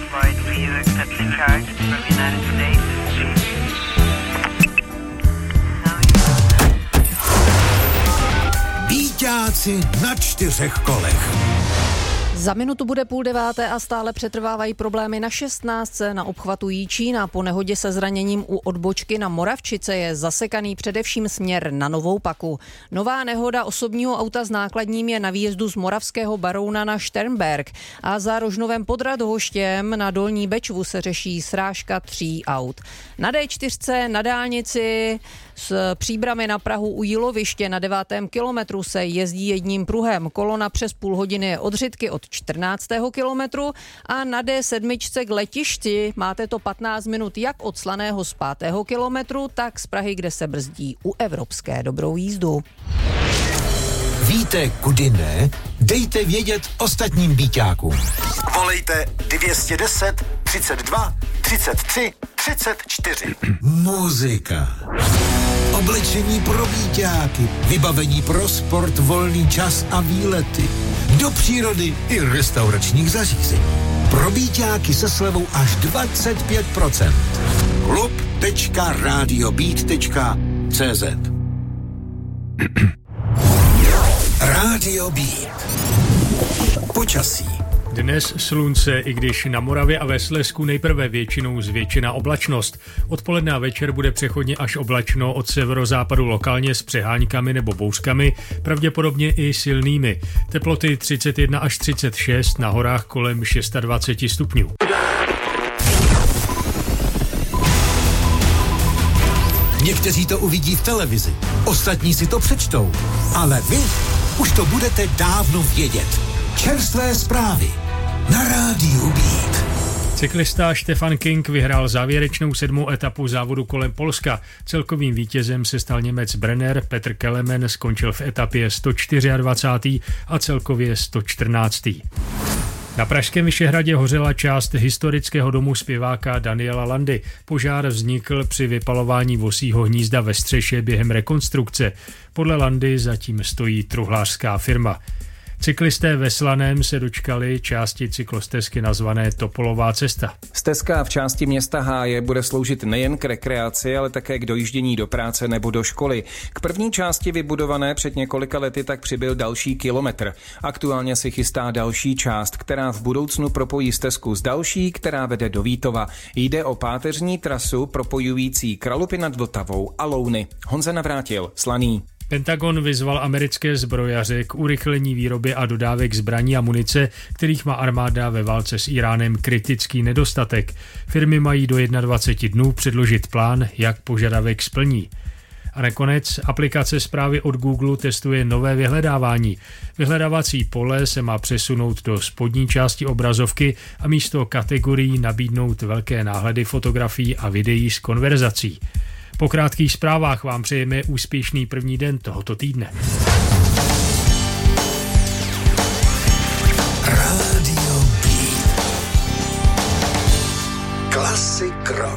Býťáci na 4 kolech. Za minutu bude 8:30 a stále přetrvávají problémy na 16 na obchvatu Jičína. Po nehodě se zraněním u odbočky na Moravčice je zasekaný především směr na Novou Paku. Nová nehoda osobního auta s nákladním je na výjezdu z Moravského Barouna na Šternberk a za Rožnovem pod Radhoštěm na Dolní Bečvu se řeší srážka 3 aut. Na D4 na dálnici z Příbrami na Prahu u Jíloviště na 9. kilometru se jezdí jedním pruhem. Kolona přes půl hodiny je od Řitky od 14. kilometru a na D7 k letišti máte to 15 minut jak od Slaného z 5. kilometru, tak z Prahy, kde se brzdí u Evropské. Dobrou jízdu. Víte, kudy ne? Dejte vědět ostatním býťákům. Volejte 210 32 33 34. Muzika. Oblečení pro býťáky, vybavení pro sport, volný čas a výlety. Do přírody i restauračních zařízení. Pro býťáky se slevou až 25%. klub.radiobeat.cz Radio Beat. Počasí. Dnes slunce, i když na Moravě a ve Slezsku nejprve většinou zvětšená oblačnost. Odpoledne a večer bude přechodně až oblačno, od severozápadu lokálně s přeháňkami nebo bouřkami, pravděpodobně i silnými. Teploty 31 až 36, na horách kolem 26 stupňů. Někteří to uvidí v televizi, ostatní si to přečtou, ale vy už to budete dávno vědět. Čerstvé zprávy na Rádiu Beat. Cyklista Stefan King vyhrál závěrečnou 7. etapu závodu kolem Polska. Celkovým vítězem se stal Němec Brenner, Petr Kelemen skončil v etapě 124. a celkově 114. Na pražském Vyšehradě hořela část historického domu zpěváka Daniela Landy. Požár vznikl při vypalování vosího hnízda ve střeše během rekonstrukce. Podle Landy zatím stojí truhlářská firma. Cyklisté ve Slaném se dočkali části cyklostezky nazvané Topolová cesta. Stezka v části města Háje bude sloužit nejen k rekreaci, ale také k dojíždění do práce nebo do školy. K první části vybudované před několika lety tak přibyl další kilometr. Aktuálně se chystá další část, která v budoucnu propojí stezku s další, která vede do Vítova. Jde o páteřní trasu propojující Kralupy nad Vltavou a Louny. Honza Navrátil, Slaný. Pentagon vyzval americké zbrojaře k urychlení výroby a dodávek zbraní a munice, kterých má armáda ve válce s Iránem kritický nedostatek. Firmy mají do 21 dnů předložit plán, jak požadavek splní. A nakonec aplikace zprávy od Google testuje nové vyhledávání. Vyhledávací pole se má přesunout do spodní části obrazovky a místo kategorií nabídnout velké náhledy fotografií a videí z konverzací. Po krátkých zprávách vám přejeme úspěšný první den tohoto týdne.